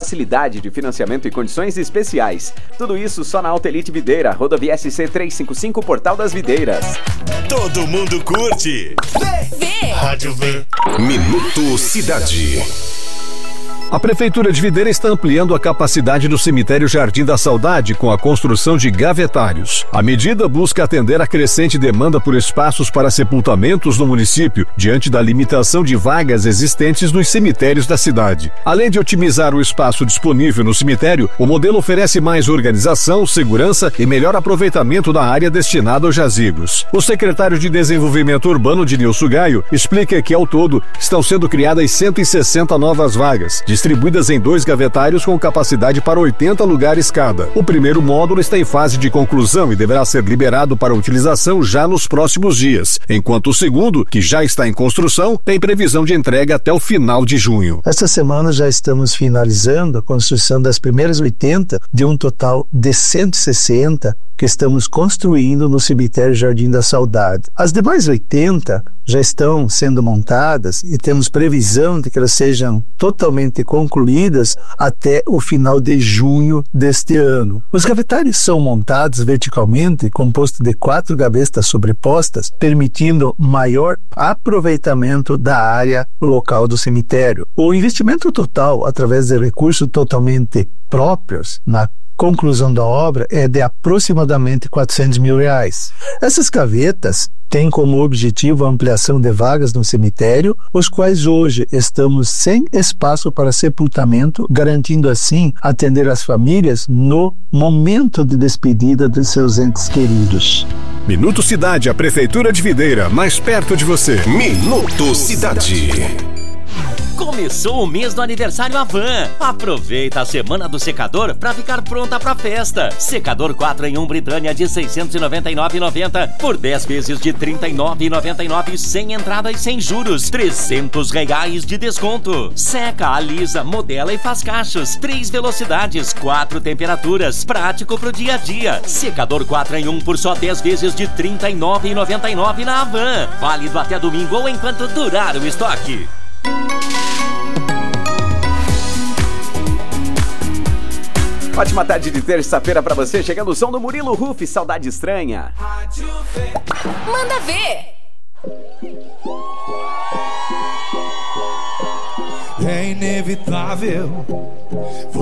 facilidade de financiamento e condições especiais. Tudo isso só na Auto Elite Videira, rodovia SC 355, Portal das Videiras. Todo mundo curte. Vê. Rádio V. Minuto Cidade. A Prefeitura de Videira está ampliando a capacidade do cemitério Jardim da Saudade com a construção de gavetários. A medida busca atender a crescente demanda por espaços para sepultamentos no município, diante da limitação de vagas existentes nos cemitérios da cidade. Além de otimizar o espaço disponível no cemitério, o modelo oferece mais organização, segurança e melhor aproveitamento da área destinada aos jazigos. O secretário de Desenvolvimento Urbano, Dinilson Gaio, explica que, ao todo, estão sendo criadas 160 novas vagas, distribuídas em 2 gavetários com capacidade para 80 lugares cada. O primeiro módulo está em fase de conclusão e deverá ser liberado para utilização já nos próximos dias, enquanto o segundo, que já está em construção, tem previsão de entrega até o final de junho. Esta semana já estamos finalizando a construção das primeiras 80, de um total de 160 que estamos construindo no cemitério Jardim da Saudade. As demais 80 já estão sendo montadas e temos previsão de que elas sejam totalmente concluídas até o final de junho deste ano. Os gavetários são montados verticalmente, composto de 4 gavetas sobrepostas, permitindo maior aproveitamento da área local do cemitério. O investimento total, através de recursos totalmente próprios na conclusão da obra, é de aproximadamente R$400 mil. Essas gavetas têm como objetivo a ampliação de vagas no cemitério, os quais hoje estamos sem espaço para sepultamento, garantindo assim atender as famílias no momento de despedida de seus entes queridos. Minuto Cidade, a Prefeitura de Videira, mais perto de você. Minuto Cidade. Começou o mês do aniversário Avan. Aproveita a semana do secador para ficar pronta para a festa. Secador 4 em 1 Britânia de R$ 699,90 por 10 vezes de R$ 39,99 sem entrada e sem juros. R$300 de desconto. Seca, alisa, modela e faz cachos. 3 velocidades, 4 temperaturas. Prático pro dia a dia. Secador 4 em 1 por só 10 vezes de R$ 39,99 na Avan. Válido até domingo ou enquanto durar o estoque. Ótima tarde de terça-feira pra você, chegando o som do Murilo Ruff, Saudade Estranha. Manda ver. É inevitável